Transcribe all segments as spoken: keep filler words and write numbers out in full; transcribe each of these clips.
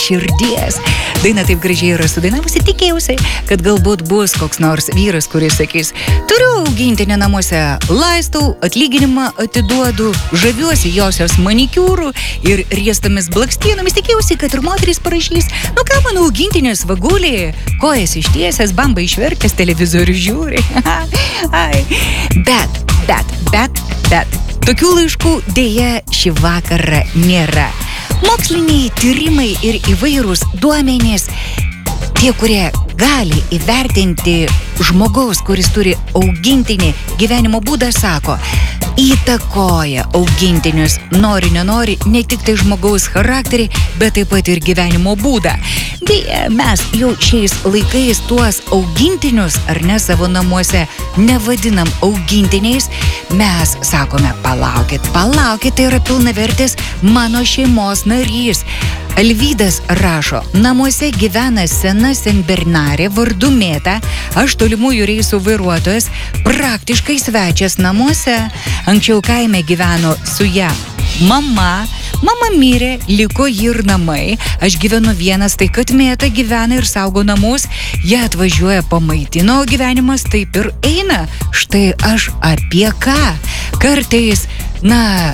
širdies. Daina taip gražiai yra sudainavusi, tikėjausi, kad galbūt bus koks nors vyras, kuris sakys, turiu augintinį namuose, laistau, atlyginimą atiduodu, žaviuosi josios manikiūrų ir riestomis blakstienomis. Tikėjausi, kad ir moteris parašys, nu ką mano augintinis vagulį, kojas ištiesęs, bamba išvertęs, televizorių žiūri. Ai. Bet, bet, bet, bet, tokių laiškų dėja šį vakarą nėra. Moksliniai tyrimai ir įvairūs duomenys, tie, kurie gali įvertinti žmogaus, kuris turi augintinį gyvenimo būdą, sako, įtakoja augintinius, nori, nenori, ne tik tai žmogaus charakterį, bet taip pat ir gyvenimo būdą. Beje, mes jau šiais laikais tuos augintinius, ar ne, savo namuose nevadinam augintiniais, mes sakome, palaukit, palaukit, tai yra pilnavertis mano šeimos narys. Alvydas rašo, namuose gyvena sena senbernarė vardu Mėta, aš tolimųjų reisų vairuotojas, praktiškai svečias namuose. Anksčiau kaime gyveno su ją mama, mama mirė, liko ji ir namai, aš gyvenu vienas, tai kad Mėta gyvena ir saugo namus, jie atvažiuoja pamaitino, gyvenimas taip ir eina. Štai aš apie ką. Kartais, na,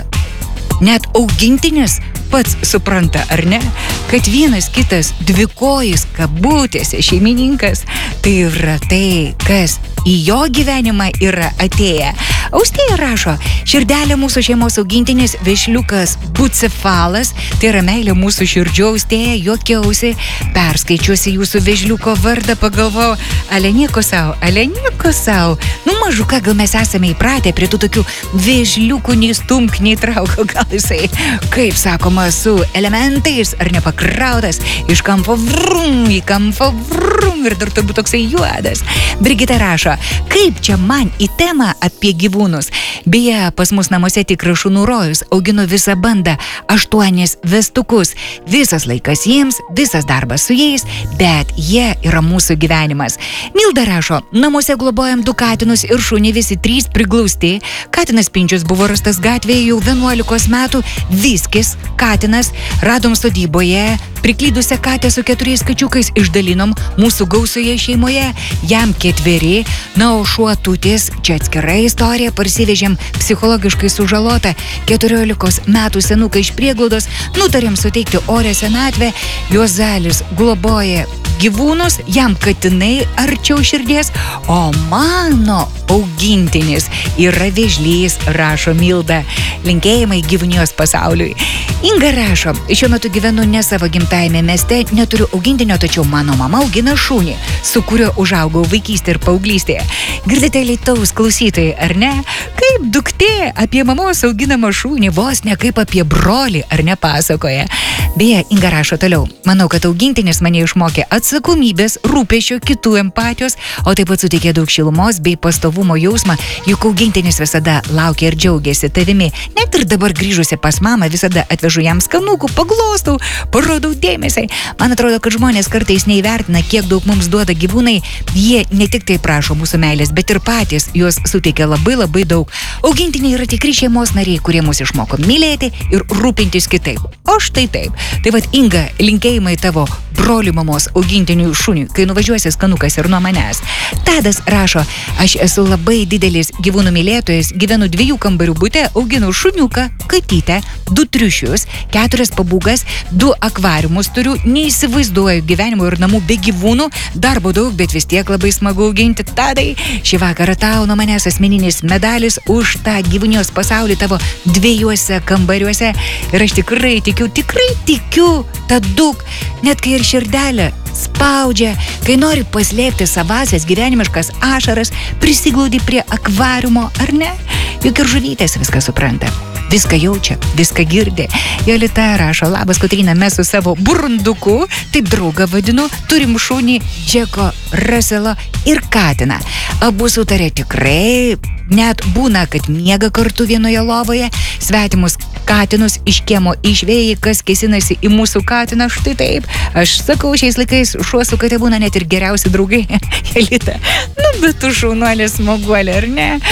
net augintinis pats supranta, ar ne, kad vienas kitas dvikojis kabutėse šeimininkas, tai yra tai, kas į jo gyvenimą yra atėję. Austėja rašo, širdelė mūsų šeimos augintinis vešliukas Bucefalas, tai yra meilė mūsų širdžių. Austėja, juokiausi, perskaičiuosi jūsų vešliuko vardą, pagalvojau, ale nieko savo, ale nieko savo. Nu mažuką, gal mes esame įpratę prie tų tokių vešliukų, nei stumk, nei trauk, gal jisai, kaip sakoma, su elementais, ar nepakrautas, iš kampo vrum, į kampo vrum, ir dar turbūt toksai juodas. Brigita rašo, kaip čia man į temą apie gyvūnus. Beje, pas mus namuose tikras šunų rojus, auginu visą bandą, aštuonis vestukus, visas laikas jiems, visas darbas su jais, bet jie yra mūsų gyvenimas. Milda rašo, namuose globojam du katinus ir šunį, visi trys priglausti. Katinas Pinčius buvo rastas gatvėje jau vienuolikos metų, Viskis, katinas, radom sodyboje, priklydusią katę su keturiais kačiukais išdalinom mūsų gausioje šeimoje, jam ketveri, na o šuo Tutis, čia atskira istorija, parsivežėm psichologiškai sužalotą keturiolikos metų senuką iš prieglaudos, nutarėm suteikti orę senatvę, Juozalis globoja gyvūnus, jam katinai arčiau širdies, o mano augintinis yra vėžlys, rašo Milda. Linkėjimai gyvūnijos pasauliui. Inga rašo, šiuo metu gyvenu ne savo gimtajame mieste, neturiu augintinio, tačiau mano mama augina šunį, su kuriuo užaugau vaikystė ir paauglystėje. Girdite, Lietuvos klausytojai, ar ne? Kaip duktė apie mamos auginamą šunį, vos ne kaip apie brolį, ar ne, pasakoja. Beje, Inga rašo toliau, manau, kad augintinis mane išmokė atsakomybės, rūpesčio, kitų empatijos, o taip pat suteikė daug šilumos bei pastovumo jausmą, juk augintinis visada laukia ir džiaugiasi tavimi. Net ir dabar grįžusi pas mamą visada atvežu jam skanukų, paglostau, parodau dėmesį. Man atrodo, kad žmonės kartais neįvertina, kiek daug mums duoda gyvūnai. Jie ne tik tai prašo mūsų meilės, bet ir patys juos suteikia labai labai daug. Augintiniai yra tikri šeimos nariai, kurie mus išmoko mylėti ir rūpintis kitaip. O štai taip. Tai vat, Inga, linkėjimai tavo brolių mamos augintinių šuniui, kai nuvažiuosi skanukas ir nuo manęs. Tadas rašo, aš esu labai didelis gyvūnų mylėtojas, gyvenu dviejų kambarių bute, auginu šuniuką, katytę, du triušius, keturias pabūgas, du akvariumus turiu, neįsivaizduoju gyvenimo ir namų be gyvūnų, darbo daug, bet vis tiek labai smagu auginti. Tadai, šį vakarą tau nuo manęs asmeninis medalis už tą gyvūnijos pasaulį tavo dviejuose kambariuose ir aš tikrai tikiu, tikrai tikiu, tad daug, net kai ir širdelė spaudžia, kai nori paslėpti savasias gyvenimiškas ašaras, prisiglaudi prie akvariumo, ar ne? Juk ir žuvytės viską supranta. Viską jaučia, viską girdi. Jolita rašo, labas Kotryna, mes su savo burunduku, taip draugą vadinu, turim šunį Džeko Raselo ir katiną. Abu sutarė tikrai, net būna, kad miega kartu vienoje lovoje, svetimus katinus iš kiemo išvėjai, kas kėsinasi į mūsų katiną, štai taip. Aš sakau, šiais laikais šuo su kate būna net ir geriausi draugai. Jolita, nu bet tu šaunuolė smaguolė, ar ne?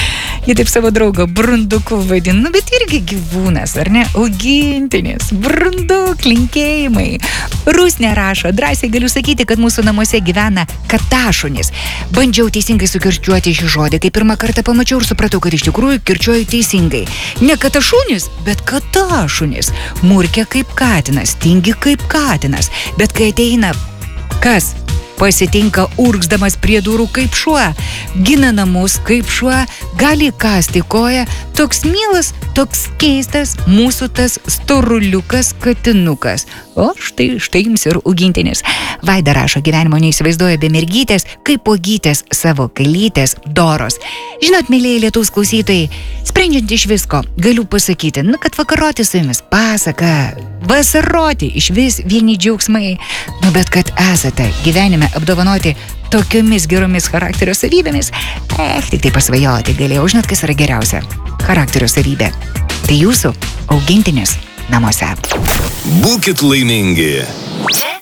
Jie taip savo draugą brunduku vadina, nu, bet irgi gyvūnas, ar ne? Augintinis, brunduk, linkėjimai. Rusnė rašo, drąsiai galiu sakyti, kad mūsų namuose gyvena katašunis. Bandžiau teisingai sukirčiuoti šį žodį, kai pirmą kartą pamačiau ir supratau, kad iš tikrųjų kirčiuoju teisingai. Ne katašunis, bet katašunis. Murkia kaip katinas, tingi kaip katinas. Bet kai ateina kas? Pasitinka urgzdamas prie durų kaip šuo, gina namus kaip šuo, gali kasti koją, toks mielas, toks keistas, mūsų tas storuliukas katinukas. O štai, štai jums ir augintinis. Vaida rašo, gyvenimo neįsivaizduoja be mergytės, kaip ogytės savo kalytės Doros. Žinot, mėlėjai Lietuvos klausytojai, sprendžiant iš visko, galiu pasakyti, nu, kad vakaroti su jumis pasaka, vasaroti iš vis vieni džiaugsmai, nu, bet kad esate gyvenime apdovanoti tokiomis geromis charakterio savybėmis, eh, tik tai pasvajoti galėjau. Žinot, kas yra geriausia charakterio savybė? Tai jūsų augintinis namuose. Būkit laimingi.